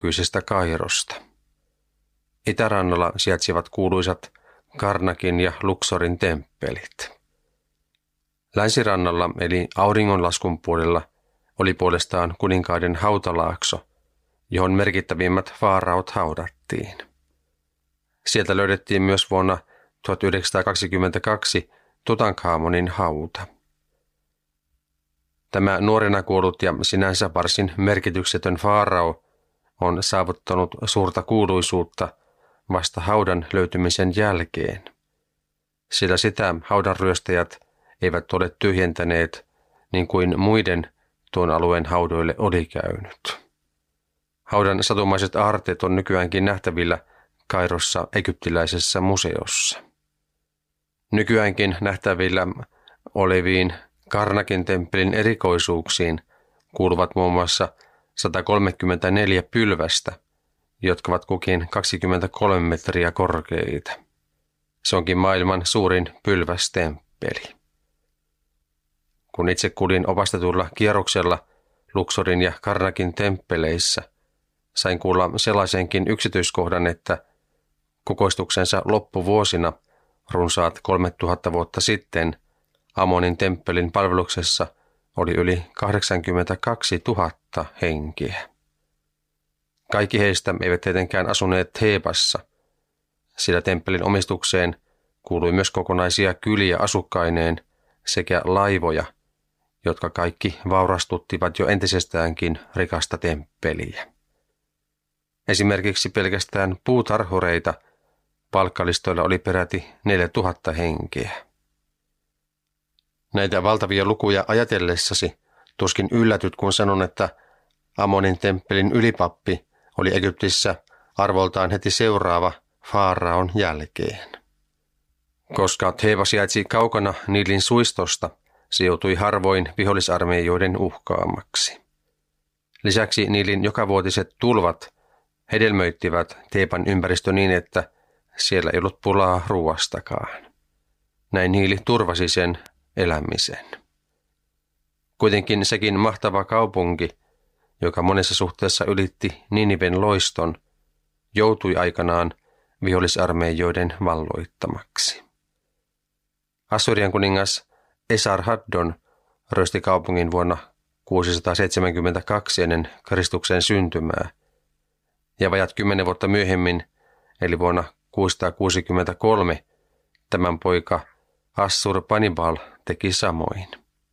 nykyisestä Kairosta. Itärannalla sijaitsivat kuuluisat Karnakin ja Luxorin temppelit. Länsirannalla eli auringonlaskun puolella oli puolestaan kuninkaiden hautalaakso, johon merkittävimmät faaraot haudattiin. Sieltä löydettiin myös vuonna 1922 Tutankhamonin hauta. Tämä nuorena kuollut ja sinänsä varsin merkityksetön faarao on saavuttanut suurta kuuluisuutta vasta haudan löytymisen jälkeen, sillä sitä haudanryöstäjät eivät ole tyhjentäneet niin kuin muiden tuon alueen haudoille oli käynyt. Haudan satumaiset aarteet on nykyäänkin nähtävillä Kairossa egyptiläisessä museossa. Nykyäänkin nähtävillä oleviin Karnakin temppelin erikoisuuksiin kuuluvat muun muassa 134 pylvästä, jotka ovat kukin 23 metriä korkeita. Se onkin maailman suurin pylvästemppeli. Kun itse kuljin opastetulla kierroksella Luxorin ja Karnakin temppeleissä, sain kuulla sellaisenkin yksityiskohdan, että kukoistuksensa loppuvuosina runsaat 3000 vuotta sitten Amonin temppelin palveluksessa oli yli 82 000 henkeä. Kaikki heistä eivät tietenkään asuneet Thebassa, sillä temppelin omistukseen kuului myös kokonaisia kyliä asukkaineen sekä laivoja, jotka kaikki vaurastuttivat jo entisestäänkin rikasta temppeliä. Esimerkiksi pelkästään puutarhureita palkkalistoilla oli peräti 4000 henkeä. Näitä valtavia lukuja ajatellessasi tuskin yllätyt, kun sanon, että Amonin temppelin ylipappi oli Egyptissä arvoltaan heti seuraava faaraon jälkeen. Koska Theba sijaitsi kaukana Niilin suistosta, se joutui harvoin vihollisarmeijoiden uhkaamaksi. Lisäksi Niilin jokavuotiset tulvat hedelmöittivät Theban ympäristö niin, että siellä ei ollut pulaa ruuastakaan. Näin Niili turvasi sen elämisen. Kuitenkin sekin mahtava kaupunki, joka monessa suhteessa ylitti Niniven loiston, joutui aikanaan vihollisarmeijoiden valloittamaksi. Assyrian kuningas Esarhaddon ryösti kaupungin vuonna 672 ennen Kristuksen syntymää, ja vajat 10 vuotta myöhemmin, eli vuonna 663, tämän poika Assur-Banipal teki samoin.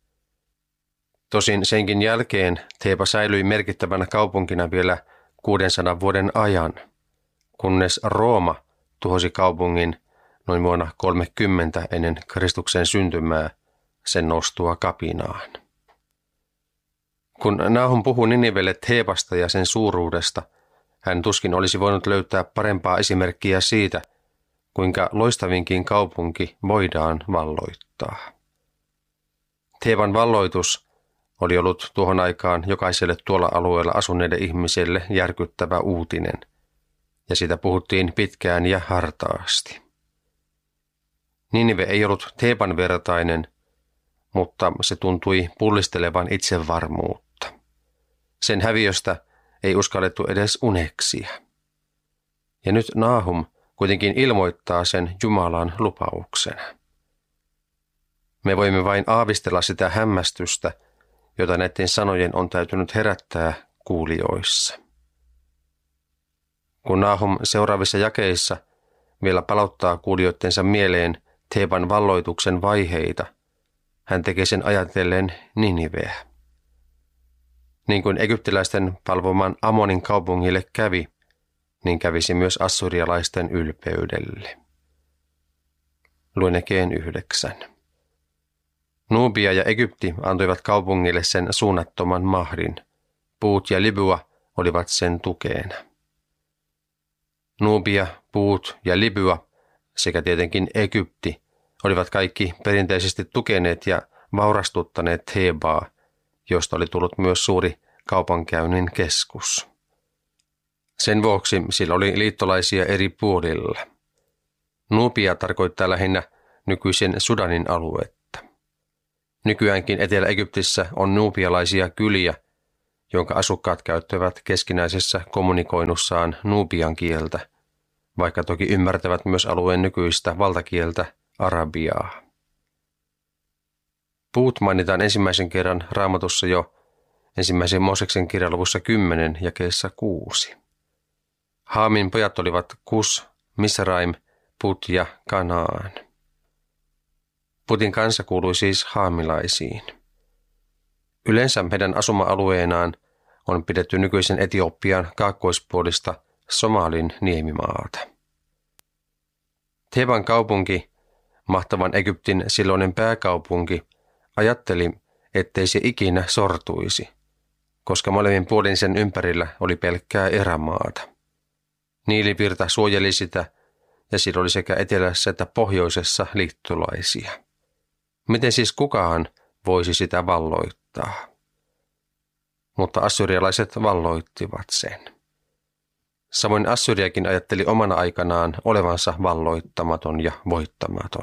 Tosin senkin jälkeen Theba säilyi merkittävänä kaupunkina vielä 600 vuoden ajan, kunnes Rooma tuhosi kaupungin noin vuonna 30 ennen Kristuksen syntymää sen nostua kapinaan. Kun Nahum puhuu Ninivelle Thebasta ja sen suuruudesta, hän tuskin olisi voinut löytää parempaa esimerkkiä siitä, kuinka loistavinkin kaupunki voidaan valloittaa. Theban valloitus oli ollut tuohon aikaan jokaiselle tuolla alueella asuneille ihmiselle järkyttävä uutinen, ja siitä puhuttiin pitkään ja hartaasti. Ninive ei ollut Theban vertainen, mutta se tuntui pullistelevan itsevarmuutta. Sen häviöstä ei uskallettu edes uneksia. Ja nyt Nahum kuitenkin ilmoittaa sen Jumalan lupauksena. Me voimme vain aavistella sitä hämmästystä, jota näiden sanojen on täytynyt herättää kuulijoissa. Kun Nahum seuraavissa jakeissa vielä palauttaa kuulijoittensa mieleen Theban valloituksen vaiheita, hän tekee sen ajatellen Niniveä. Niin kuin egyptiläisten palvoman Amonin kaupungille kävi, niin kävisi myös assyrialaisten ylpeydelle. Luen Ekeen 9. Nubia ja Egypti antoivat kaupungille sen suunnattoman mahdin. Puut ja Libya olivat sen tukeena. Nubia, Puut ja Libya sekä tietenkin Egypti olivat kaikki perinteisesti tukeneet ja vaurastuttaneet Thebaa, josta oli tullut myös suuri kaupankäynnin keskus. Sen vuoksi sillä oli liittolaisia eri puolilla. Nubia tarkoittaa lähinnä nykyisen Sudanin aluetta. Nykyäänkin Etelä-Egyptissä on nubialaisia kyliä, jonka asukkaat käyttävät keskinäisessä kommunikoinnussaan nubian kieltä, vaikka toki ymmärtävät myös alueen nykyistä valtakieltä arabiaa. Puut mainitaan ensimmäisen kerran Raamatussa jo ensimmäisen Mooseksen kirjan luvussa 10 jakeessa 6. Haamin pojat olivat Kus, Misraim, Put ja Kanaan. Putin kansa kuului siis haamilaisiin. Yleensä heidän asuma-alueenaan on pidetty nykyisen Etiopian kaakkoispuolista Somalin niemimaata. Theban kaupunki, mahtavan Egyptin silloinen pääkaupunki, ajatteli, ettei se ikinä sortuisi, koska molemmin puolin sen ympärillä oli pelkkää erämaata. Niilivirta suojeli sitä, ja sillä oli sekä etelässä että pohjoisessa liittolaisia. Miten siis kukaan voisi sitä valloittaa? Mutta assyrialaiset valloittivat sen. Samoin Assyriakin ajatteli omana aikanaan olevansa valloittamaton ja voittamaton.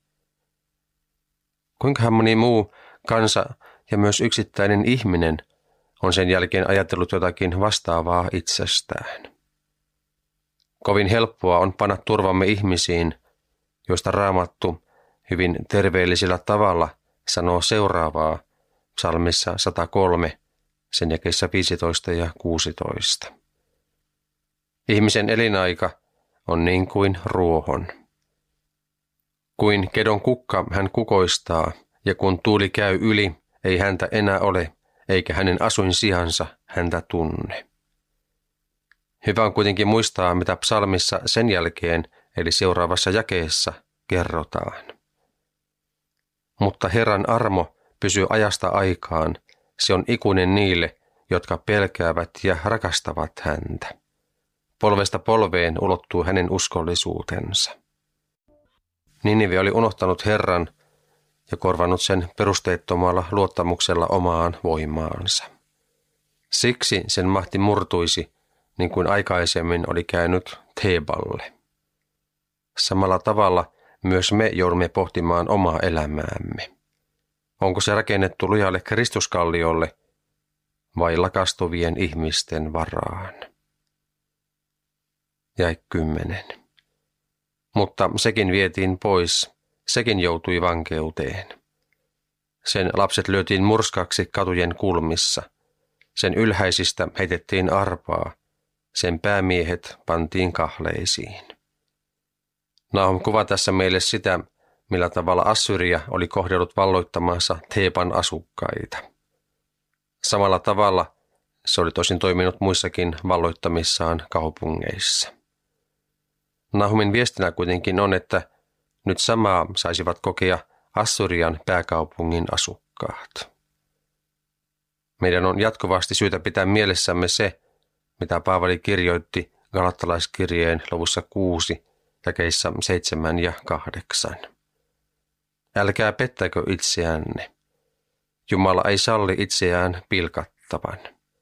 Kuinka moni muu kansa ja myös yksittäinen ihminen on sen jälkeen ajatellut jotakin vastaavaa itsestään? Kovin helppoa on panna turvamme ihmisiin, joista Raamattu hyvin terveellisellä tavalla sanoo seuraavaa psalmissa 103, sen jakeissa 15 ja 16. Ihmisen elinaika on niin kuin ruohon. Kuin kedon kukka hän kukoistaa, ja kun tuuli käy yli, ei häntä enää ole, eikä hänen asuinsijansa häntä tunne. Hyvä on kuitenkin muistaa, mitä psalmissa sen jälkeen, eli seuraavassa jakeessa, kerrotaan. Mutta Herran armo pysyy ajasta aikaan, se on ikuinen niille, jotka pelkäävät ja rakastavat häntä. Polvesta polveen ulottuu hänen uskollisuutensa. Ninive oli unohtanut Herran ja korvannut sen perusteettomalla luottamuksella omaan voimaansa. Siksi sen mahti murtuisi, niin kuin aikaisemmin oli käynyt Theballe. Samalla tavalla myös me joudumme pohtimaan omaa elämäämme. Onko se rakennettu lujalle Kristuskalliolle vai lakastuvien ihmisten varaan? Jae 10. Mutta sekin vietiin pois, sekin joutui vankeuteen. Sen lapset lyötiin murskaksi katujen kulmissa, sen ylhäisistä heitettiin arpaa, sen päämiehet pantiin kahleisiin. Nahum kuvaa tässä meille sitä, millä tavalla Assyria oli kohdellut valloittamansa Theban asukkaita. Samalla tavalla se oli tosin toiminut muissakin valloittamissaan kaupungeissa. Nahumin viestinä kuitenkin on, että nyt samaa saisivat kokea Assyrian pääkaupungin asukkaat. Meidän on jatkuvasti syytä pitää mielessämme se, mitä Paavali kirjoitti Galattalaiskirjeen luvussa 6, jakeissa 7 ja 8. Älkää pettäkö itseänne. Jumala ei salli itseään pilkattavan.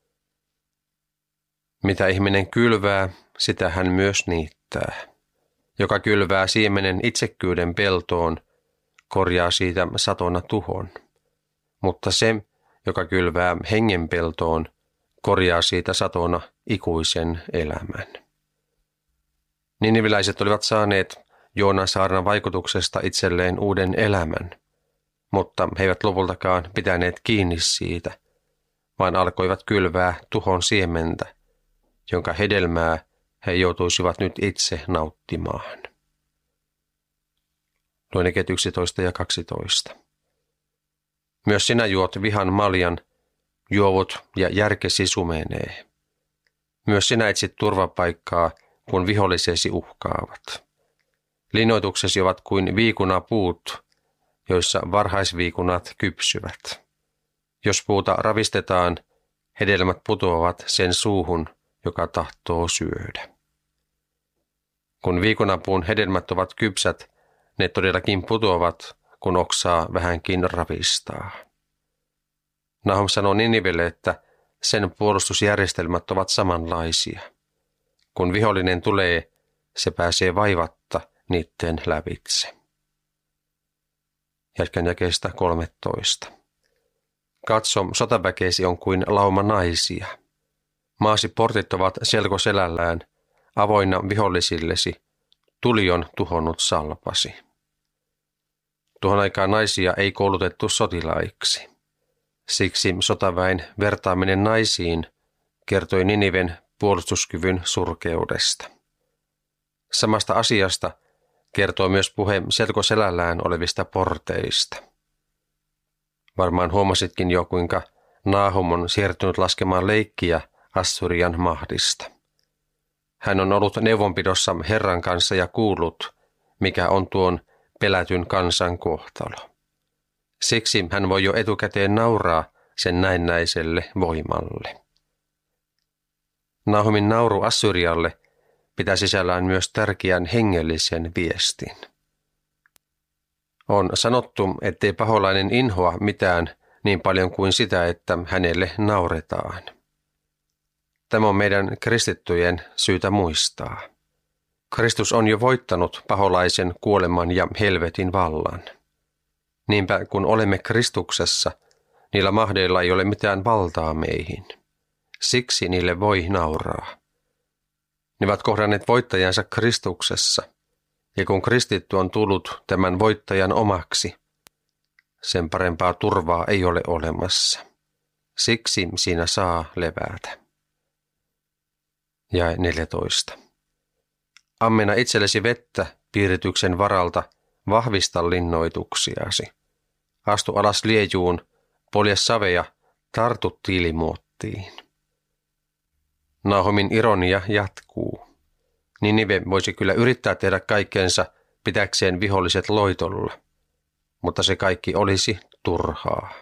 Mitä ihminen kylvää, sitä hän myös niittää. Joka kylvää siemenen itsekkyyden peltoon, korjaa siitä satona tuhon. Mutta se, joka kylvää hengen peltoon, korjaa siitä satona ikuisen elämän. Niniviläiset olivat saaneet Joonan saarnan vaikutuksesta itselleen uuden elämän, mutta he eivät lopultakaan pitäneet kiinni siitä, vaan alkoivat kylvää tuhon siementä, jonka hedelmää he joutuisivat nyt itse nauttimaan. Luen jakeet 11 ja 12. Myös sinä juot vihan maljan, juovut ja järkesi sumenee. Myös sinä etsit turvapaikkaa, kun vihollisesi uhkaavat. Linnoituksesi ovat kuin viikunapuut, joissa varhaisviikunat kypsyvät. Jos puuta ravistetaan, hedelmät putoavat sen suuhun, joka tahtoo syödä. Kun viikunapuun hedelmät ovat kypsät, ne todellakin putoavat, kun oksaa vähänkin ravistaa. Nahum sanoo Ninivelle, että sen puolustusjärjestelmät ovat samanlaisia. Kun vihollinen tulee, se pääsee vaivatta niiden lävitse. Jatkan jakeesta 13. Katso, sotaväkesi on kuin lauma naisia. Maasi portit ovat selkoselällään, avoinna vihollisillesi, tuli on tuhonnut salpasi. Tuohon aikaan naisia ei koulutettu sotilaiksi. Siksi sotaväen vertaaminen naisiin kertoi Niniven puolustuskyvyn surkeudesta. Samasta asiasta kertoo myös puhe selkoselällään olevista porteista. Varmaan huomasitkin jo, kuinka Naahum on siirtynyt laskemaan leikkiä Assyrian mahdista. Hän on ollut neuvonpidossa Herran kanssa ja kuullut, mikä on tuon pelätyn kansan kohtalo. Siksi hän voi jo etukäteen nauraa sen näennäiselle voimalle. Naahumin nauru Assyrialle pitää sisällään myös tärkeän hengellisen viestin. On sanottu, ettei paholainen inhoa mitään niin paljon kuin sitä, että hänelle nauretaan. Tämä on meidän kristittyjen syytä muistaa. Kristus on jo voittanut paholaisen kuoleman ja helvetin vallan. Niinpä kun olemme Kristuksessa, niillä mahdeilla ei ole mitään valtaa meihin. Siksi niille voi nauraa. Ne ovat kohdanneet voittajansa Kristuksessa, ja kun kristitty on tullut tämän voittajan omaksi, sen parempaa turvaa ei ole olemassa. Siksi siinä saa levätä. Jae 14. Ammenna itsellesi vettä piirityksen varalta, vahvista linnoituksiasi. Astu alas liejuun, polje savea, tartu tiilimuottiin. Naahumin ironia jatkuu. Ninive voisi kyllä yrittää tehdä kaikkensa pitäkseen viholliset loitolla, mutta se kaikki olisi turhaa.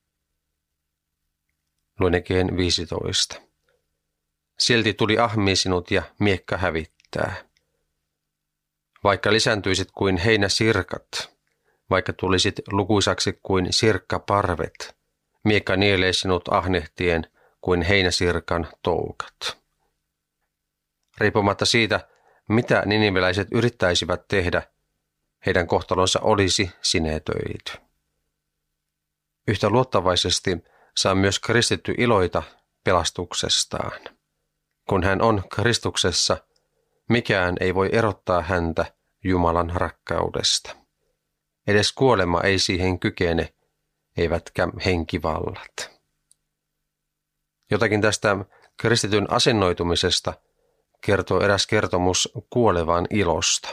Luen Ekeen 15. Silti tuli ahmii sinut ja miekka hävittää. Vaikka lisääntyisit kuin heinäsirkat, vaikka tulisit lukuisaksi kuin sirkkaparvet, miekka nielee sinut ahnehtien kuin heinäsirkan toukat. Riippumatta siitä, mitä niniveläiset yrittäisivät tehdä, heidän kohtalonsa olisi sinetöity. Yhtä luottavaisesti saa myös kristitty iloita pelastuksestaan. Kun hän on Kristuksessa, mikään ei voi erottaa häntä Jumalan rakkaudesta. Edes kuolema ei siihen kykene, eivätkä henkivallat. Jotakin tästä kristityn asennoitumisesta kertoo eräs kertomus kuolevan ilosta.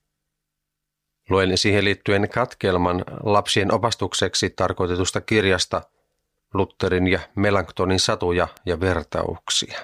Luen siihen liittyen katkelman lapsien opastukseksi tarkoitetusta kirjasta Lutherin ja Melanchtonin satuja ja vertauksia.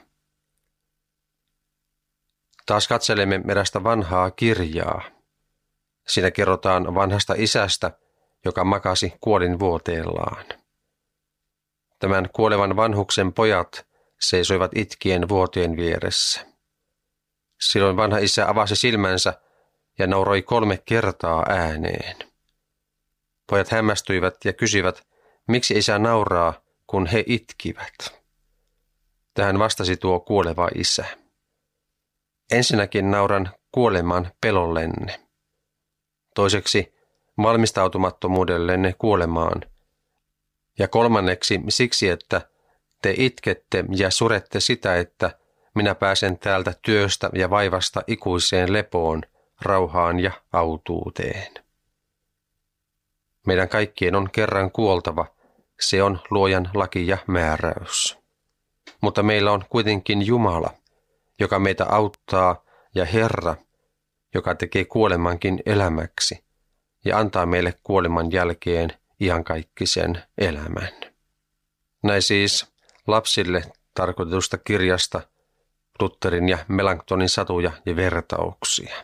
Taas katselemme erästä vanhaa kirjaa. Siinä kerrotaan vanhasta isästä, joka makasi kuolinvuoteellaan. Tämän kuolevan vanhuksen pojat seisoivat itkien vuoteen vieressä. Silloin vanha isä avasi silmänsä ja nauroi 3 kertaa ääneen. Pojat hämmästyivät ja kysyivät, miksi isä nauraa, kun he itkivät. Tähän vastasi tuo kuoleva isä. Ensinnäkin nauran kuoleman pelollenne. Toiseksi valmistautumattomuudellenne kuolemaan. Ja kolmanneksi siksi, että te itkette ja surette sitä, että minä pääsen täältä työstä ja vaivasta ikuiseen lepoon, rauhaan ja autuuteen. Meidän kaikkien on kerran kuoltava, se on Luojan laki ja määräys. Mutta meillä on kuitenkin Jumala, joka meitä auttaa, ja Herra, joka tekee kuolemankin elämäksi ja antaa meille kuoleman jälkeen iankaikkisen elämän. Näin siis lapsille tarkoitetusta kirjasta Lutherin ja Melanchtonin satuja ja vertauksia.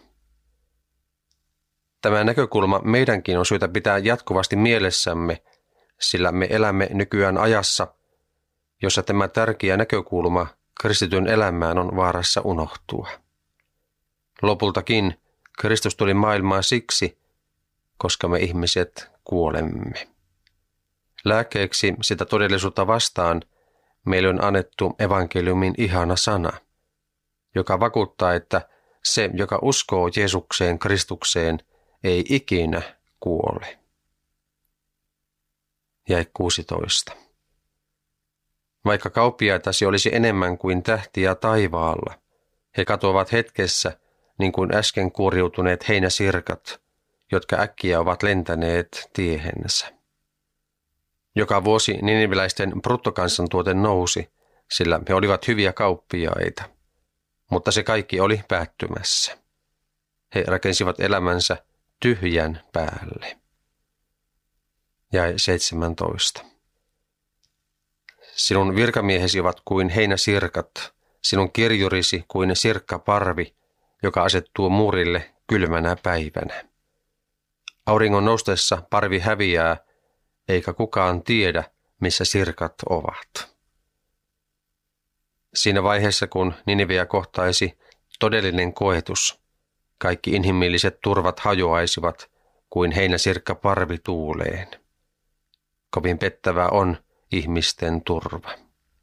Tämä näkökulma meidänkin on syytä pitää jatkuvasti mielessämme, sillä me elämme nykyään ajassa, jossa tämä tärkeä näkökulma kristityn elämään on vaarassa unohtua. Lopultakin Kristus tuli maailmaan siksi, koska me ihmiset kuolemme. Lääkkeeksi sitä todellisuutta vastaan meille on annettu evankeliumin ihana sana, joka vakuuttaa, että se, joka uskoo Jeesukseen Kristukseen, ei ikinä kuole. Jae 16. Vaikka kauppiaitasi olisi enemmän kuin tähtiä taivaalla, he katoavat hetkessä niin kuin äsken kuoriutuneet heinäsirkat, jotka äkkiä ovat lentäneet tiehensä. Joka vuosi niniviläisten bruttokansantuote nousi, sillä he olivat hyviä kauppiaita, mutta se kaikki oli päättymässä. He rakensivat elämänsä tyhjän päälle. Jae 17. Sinun virkamiehesi ovat kuin heinäsirkat, sinun kirjurisi kuin sirkkaparvi, joka asettuu muurille kylmänä päivänä. Auringon noustessa parvi häviää, eikä kukaan tiedä, missä sirkat ovat. Siinä vaiheessa, kun Niniveä kohtaisi todellinen koetus, kaikki inhimilliset turvat hajoaisivat kuin heinäsirkka parvi tuuleen. Kovin pettävä on ihmisten turva.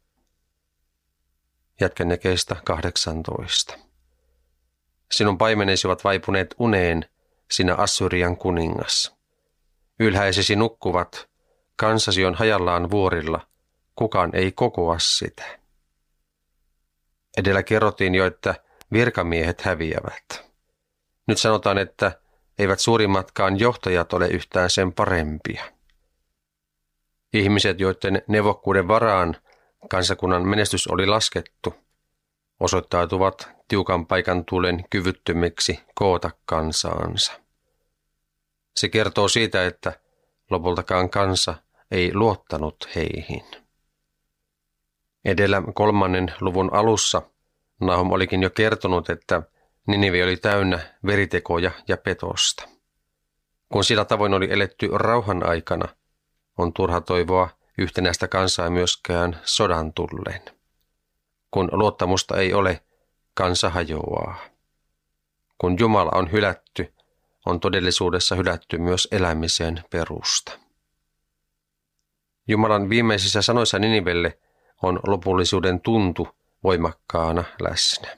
Jatkan jakeesta 18. Sinun paimenesi ovat vaipuneet uneen, sinä Assyrian kuningas. Ylhäisesi nukkuvat, kansasi on hajallaan vuorilla, kukaan ei kokoa sitä. Edellä kerrottiin jo, että virkamiehet häviävät. Nyt sanotaan, että eivät suurimmatkaan johtajat ole yhtään sen parempia. Ihmiset, joiden neuvokkuuden varaan kansakunnan menestys oli laskettu, osoittautuvat tiukan paikan tullen kyvyttömiksi koota kansaansa. Se kertoo siitä, että lopultakaan kansa ei luottanut heihin. Edellä 3. luvun alussa Nahum olikin jo kertonut, että Ninive oli täynnä veritekoja ja petosta. Kun sillä tavoin oli eletty rauhan aikana, on turha toivoa yhtenäistä kansaa myöskään sodan tulleen. Kun luottamusta ei ole, kansa hajoaa. Kun Jumala on hylätty, on todellisuudessa hylätty myös elämisen perusta. Jumalan viimeisissä sanoissa Ninivelle on lopullisuuden tuntu voimakkaana läsnä.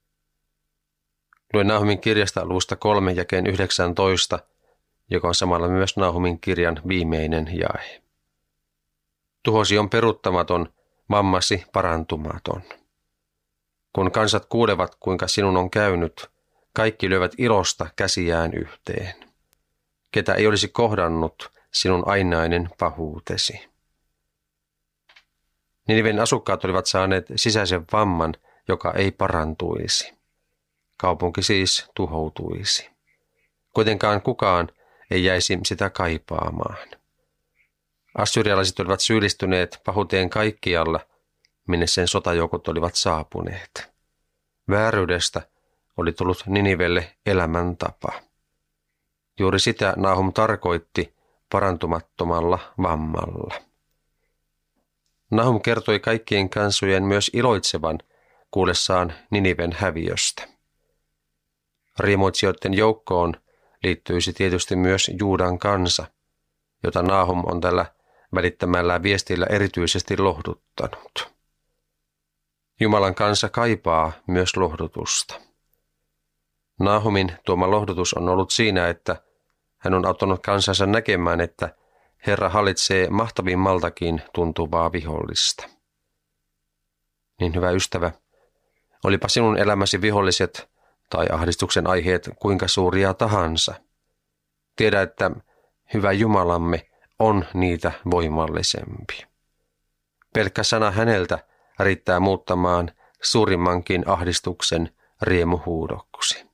Luen Nahumin kirjasta luvusta 3 jakeen 19, joka on samalla myös Nahumin kirjan viimeinen jae. Tuhosi on peruuttamaton, vammasi parantumaton. Kun kansat kuulevat, kuinka sinun on käynyt, kaikki lyövät ilosta käsiään yhteen. Ketä ei olisi kohdannut sinun ainainen pahuutesi. Niniven asukkaat olivat saaneet sisäisen vamman, joka ei parantuisi. Kaupunki siis tuhoutuisi. Kuitenkaan kukaan ei jäisi sitä kaipaamaan. Assyrialaiset olivat syyllistyneet pahuuteen kaikkialla, minne sen sotajoukot olivat saapuneet. Vääryydestä oli tullut Ninivelle elämäntapa. Juuri sitä Nahum tarkoitti parantumattomalla vammalla. Nahum kertoi kaikkien kansojen myös iloitsevan kuullessaan Niniven häviöstä. Riemuitsijoiden joukkoon liittyisi tietysti myös Juudan kansa, jota Nahum on tällä välittämällä viestillä erityisesti lohduttanut. Jumalan kansa kaipaa myös lohdutusta. Nahumin tuoma lohdutus on ollut siinä, että hän on auttanut kansansa näkemään, että Herra hallitsee mahtavimmaltakin tuntuvaa vihollista. Niin hyvä ystävä, olipa sinun elämäsi viholliset tai ahdistuksen aiheet kuinka suuria tahansa. Tiedä, että hyvä Jumalamme on niitä voimallisempi. Pelkkä sana häneltä riittää muuttamaan suurimmankin ahdistuksen riemuhuudoksi.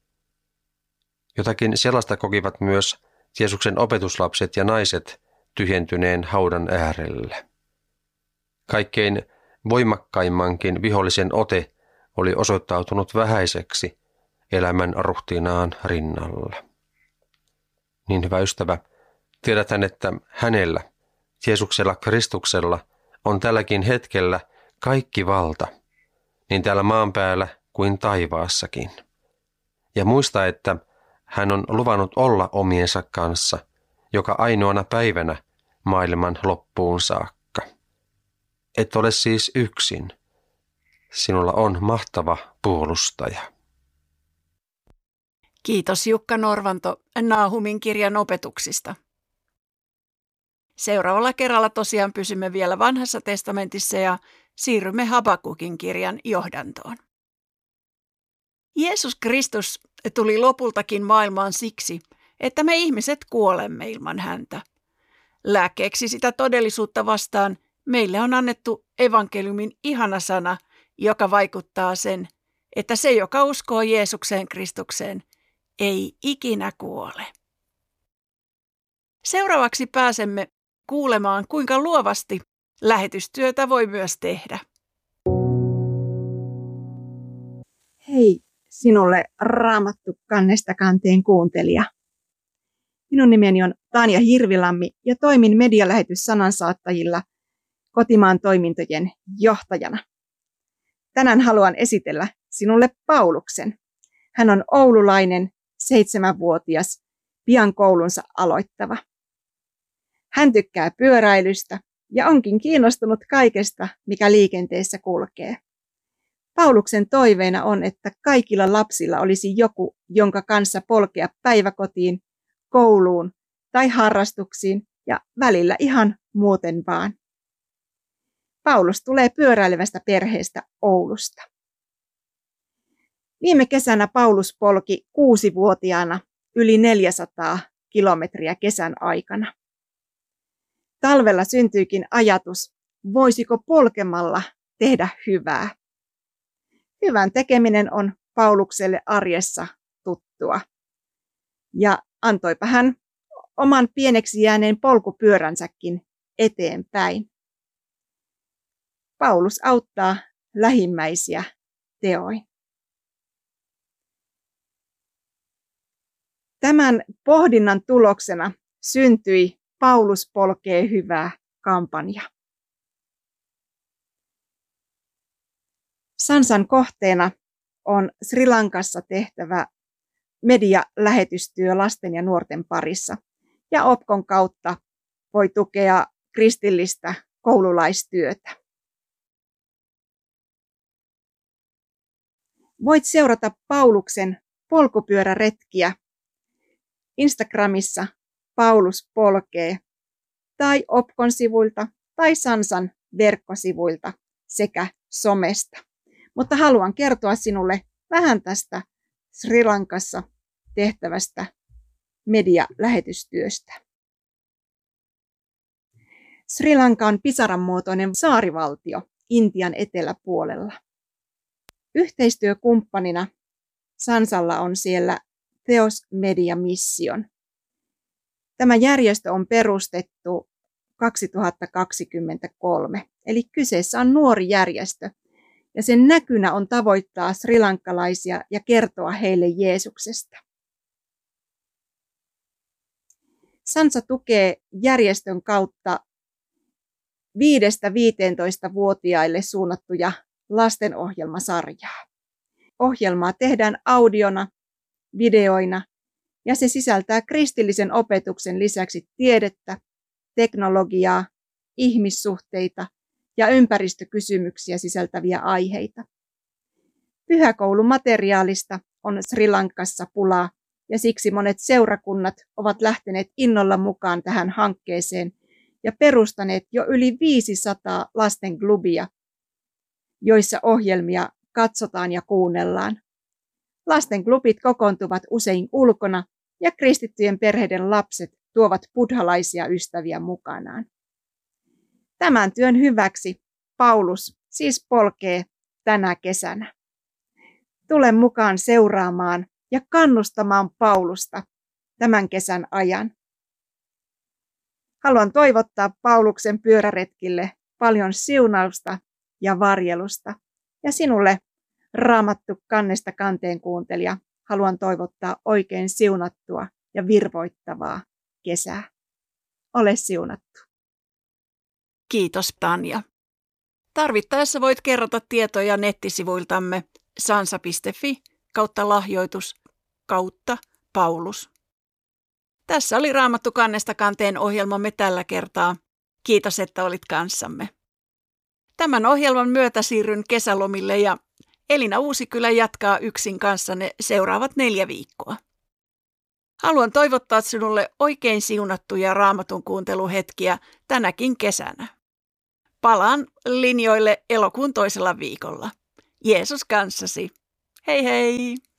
Jotakin sellaista kokivat myös Jeesuksen opetuslapset ja naiset tyhjentyneen haudan äärellä. Kaikkein voimakkaimmankin vihollisen ote oli osoittautunut vähäiseksi elämän ruhtinaan rinnalla. Niin hyvä ystävä, tiedäthän, että hänellä, Jeesuksella Kristuksella, on tälläkin hetkellä kaikki valta, niin täällä maan päällä kuin taivaassakin. Ja muista, että hän on luvannut olla omiensa kanssa joka ainoana päivänä maailman loppuun saakka. Et ole siis yksin. Sinulla on mahtava puolustaja. Kiitos Jukka Norvanto Nahumin kirjan opetuksista. Seuraavalla kerralla tosiaan pysymme vielä Vanhassa testamentissa ja siirrymme Habakukin kirjan johdantoon. Jeesus Kristus tuli lopultakin maailmaan siksi, että me ihmiset kuolemme ilman häntä. Lääkkeeksi sitä todellisuutta vastaan meille on annettu evankeliumin ihana sana, joka vaikuttaa sen, että se, joka uskoo Jeesukseen Kristukseen, ei ikinä kuole. Seuraavaksi pääsemme kuulemaan, kuinka luovasti lähetystyötä voi myös tehdä. Hei sinulle Raamattu kannesta kanteen kuuntelija. Minun nimeni on Tanja Hirvilammi ja toimin medialähetyssanansaattajilla kotimaan toimintojen johtajana. Tänään haluan esitellä sinulle Pauluksen. Hän on oululainen, 7-vuotias, pian koulunsa aloittava. Hän tykkää pyöräilystä ja onkin kiinnostunut kaikesta, mikä liikenteessä kulkee. Pauluksen toiveena on, että kaikilla lapsilla olisi joku, jonka kanssa polkea päiväkotiin, kouluun tai harrastuksiin ja välillä ihan muuten vaan. Paulus tulee pyöräilevästä perheestä Oulusta. Viime kesänä Paulus polki 6-vuotiaana yli 400 kilometriä kesän aikana. Talvella syntyikin ajatus, voisiko polkemalla tehdä hyvää. Hyvän tekeminen on Paulukselle arjessa tuttua. Ja antoipa hän oman pieneksi jääneen polkupyöränsäkin eteenpäin. Paulus auttaa lähimmäisiä teoin. Tämän pohdinnan tuloksena syntyi Paulus polkee hyvää -kampanja. Sansan kohteena on Sri Lankassa tehtävä medialähetystyö lasten ja nuorten parissa, ja OPKon kautta voi tukea kristillistä koululaistyötä. Voit seurata Pauluksen polkupyöräretkiä Instagramissa Paulus polkee tai OPKon sivuilta tai Sansan verkkosivuilta sekä somesta. Mutta haluan kertoa sinulle vähän tästä Sri Lankassa tehtävästä medialähetystyöstä. Sri Lanka on pisaran muotoinen saarivaltio Intian eteläpuolella. Yhteistyökumppanina Sansalla on siellä Theos Media Mission. Tämä järjestö on perustettu 2023, eli kyseessä on nuori järjestö, ja sen näkynä on tavoittaa srilankalaisia ja kertoa heille Jeesuksesta. Sansa tukee järjestön kautta 5–15-vuotiaille suunnattuja lastenohjelmasarjaa. Ohjelmaa tehdään audiona, videoina, ja se sisältää kristillisen opetuksen lisäksi tiedettä, teknologiaa, ihmissuhteita ja ympäristökysymyksiä sisältäviä aiheita. Pyhäkoulumateriaalista on Sri Lankassa pulaa, ja siksi monet seurakunnat ovat lähteneet innolla mukaan tähän hankkeeseen ja perustaneet jo yli 500 lastenklubia, joissa ohjelmia katsotaan ja kuunnellaan. Lastenklubit kokoontuvat usein ulkona ja kristittyjen perheiden lapset tuovat buddhalaisia ystäviä mukanaan. Tämän työn hyväksi Paulus siis polkee tänä kesänä. Tule mukaan seuraamaan ja kannustamaan Paulusta tämän kesän ajan. Haluan toivottaa Pauluksen pyöräretkille paljon siunausta ja varjelusta. Ja sinulle, Raamattu kannesta kanteen kuuntelija, haluan toivottaa oikein siunattua ja virvoittavaa kesää. Ole siunattu. Kiitos Tanja. Tarvittaessa voit kerrota tietoja nettisivuiltamme sansa.fi/lahjoitus/Paulus. Tässä oli Raamattu kannesta kanteen ohjelmamme tällä kertaa. Kiitos, että olit kanssamme. Tämän ohjelman myötä siirryn kesälomille ja Elina Uusikylä jatkaa yksin kanssanne seuraavat 4 viikkoa. Haluan toivottaa sinulle oikein siunattuja Raamatun kuunteluhetkiä tänäkin kesänä. Palaan linjoille elokuun toisella viikolla. Jeesus kanssasi. Hei hei!